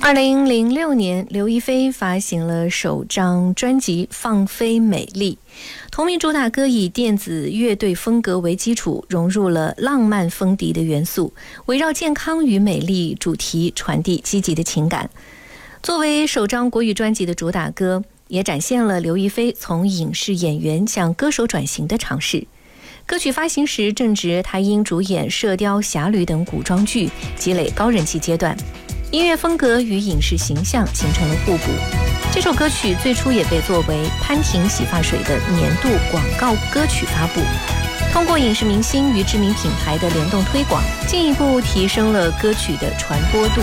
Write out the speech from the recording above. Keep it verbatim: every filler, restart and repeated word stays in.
二零零六年，刘亦菲发行了首张专辑《放飞美丽》，同名主打歌以电子乐队风格为基础，融入了浪漫风笛的元素，围绕健康与美丽主题传递积极的情感。作为首张国语专辑的主打歌，也展现了刘亦菲从影视演员向歌手转型的尝试。歌曲发行时正值她因主演《射雕侠侣》等古装剧积累高人气阶段，音乐风格与影视形象形成了互补。这首歌曲最初也被作为潘婷洗发水的年度广告歌曲发布，通过影视明星与知名品牌的联动推广，进一步提升了歌曲的传播度。